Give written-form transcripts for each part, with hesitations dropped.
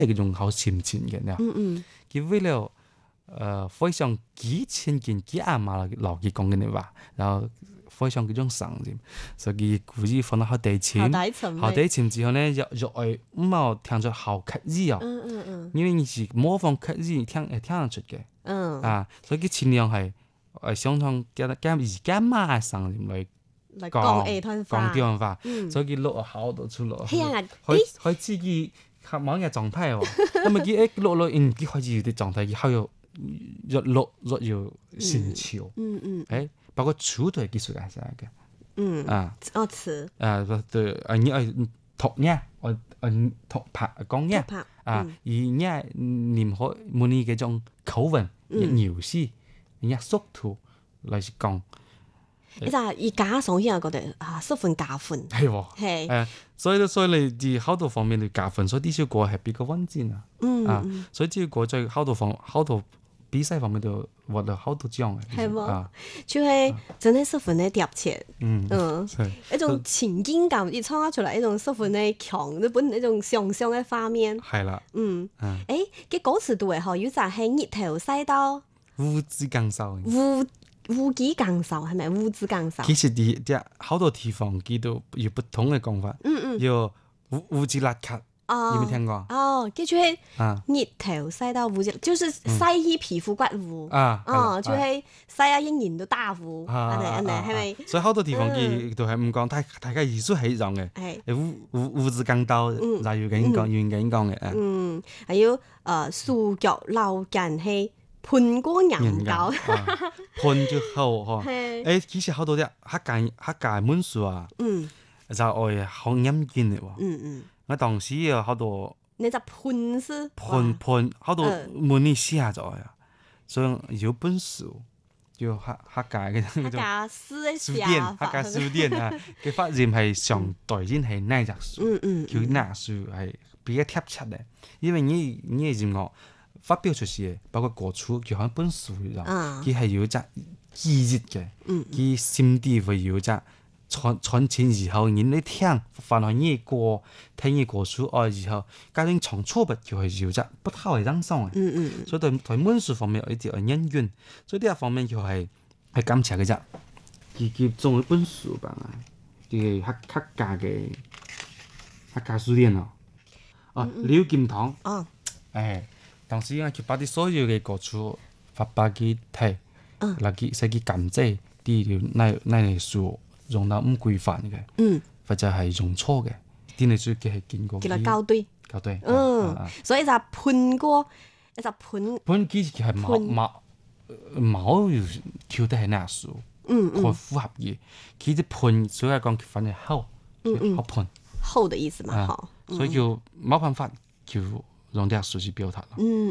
嗰種好深情嘅呢。佢為了非常幾千件幾阿媽留佢講嘅呢話，然後非常嗰種生嘅，所以故意放到好低沉，好低沉之後呢，就唔好聽咗好刻意哦。因為你是模仿刻意聽得出嘅。所以佢盡量係想同而家媽嘅聲嚟講電話，所以佢錄好多出嚟，開始佢合網嘅狀態喎。咁啊佢錄佢開始有啲狀態，佢好有越錄越有線條。包括詞都係技術嚟嘅。 詞。 對，你係讀呢，我讀拍講呢。而呢念可滿意嗰種口吻、描寫、速度嚟講。 你就而家上先，我覺得十分加分。 係喎。所以你喺好多方面嚟加分，所以呢首歌係比較穩陣啊。所以呢首歌在好多比賽方面都獲得好多獎嘅。 係喎，就係真係十分嘅貼切。一種情景感一創出嚟，一種十分嘅強，日本一種想象嘅畫面。 係啦。 嘅歌詞度嘅嗬，有就係日頭西到烏子更瘦。 烏子更瘦係咪？烏子更瘦。 其實好多地方佢都有不同嘅講法。有烏子邋遢。有冇聽過？ 跟住係日頭曬到烏子，就是曬起皮膚骨烏。就係曬下仍然都打烏。係咪？ 所以好多地方佢都係唔講，大家意思係一樣嘅。烏子更到，就要咁講嘅。 還有樹腳流緊係盤過人教。 盤就好嗬。其實好多啲客家文書啊，就係好嚴謹嘅喎。我當時有好多， 你就盤好多門你寫咗呀，所以有本書叫客家嘅嗰種書店，客家書店啊，佢發現係上代先係呢隻書，叫呢書係比較貼切嘅，因為你嘅音樂發表出嚟，包括歌曲，就好似本書一樣，佢係有隻記憶嘅，佢心底會有隻。傳情以後，人哋聽，反而你歌聽你歌書愛以後，家庭唱錯別就係要則不太會欣賞嘅。所以對文書方面有一啲恩怨，所以呢一方面就係感謝嘅啫。佢做一本書吧，叫客家書店咯。廖劍堂。當時佢把啲所有嘅歌曲發俾佢睇，嗱佢使佢監製啲那書。用得唔規範嘅，或者係用錯嘅，啲你最嘅係見過。 叫佢校對。所以就盤過，就盤其實係冇跳得係那數，好符合嘅。其實盤所以講反正好盤。 厚的意思嘛， 所以就冇辦法就用啲數去表達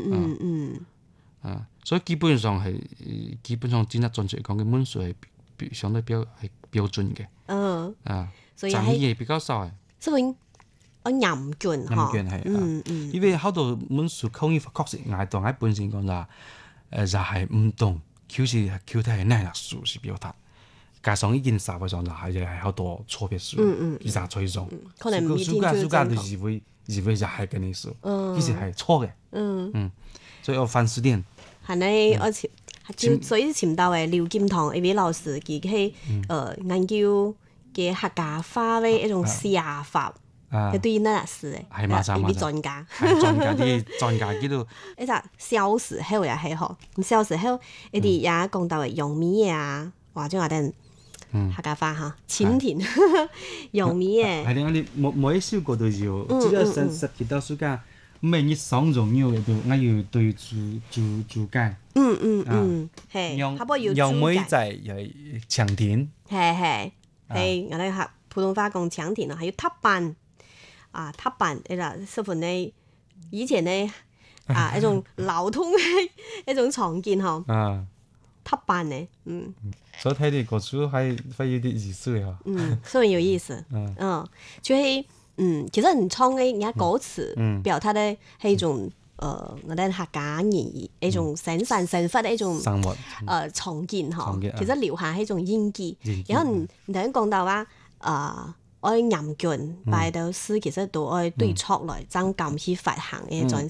咯。所以基本上真係準確講嘅文書係相對係標準嘅。 所以爭議比較少嘅。 所以我嚴峻係。 因為好多文書口語確實我本身講就係唔懂，佢睇係呢個書去表達，加上呢件事嘅上就係好多錯別書，其實最重。 可能暑假就以為就係嘅呢書，其實係錯嘅。所以我翻書店。 係呢，所以前到嘅廖劍堂呢位老師，佢係研究嘅客家話嘅一種寫法，佢對呢個事嘅，呢位專家。 專家叫做。 一隻小時候也係嗬，小時候一啲也講到嘅用米啊，或者話啲客家話嚇，蜻蜓用米嘅。 係我哋每一首歌都要，只要實際到暑假。每日上重要嘅都，我要對注解。 係。 用妹仔又長田。 係，我哋學普通話講長田啊，還有踏板踏板，十分呢，以前呢一種流通嘅一種常見嗬。踏板呢， 所以睇啲歌詞係有啲意思嘅嗬。 所以有意思。就係。其實你唱嘅而家歌詞表達咧係一種我哋客家人一種生產生活嘅一種重建嗬。其實留下係一種印記。然後你頭先講到話愛嚴峻，擺到書其實都愛對錯來增減去發行嘅一種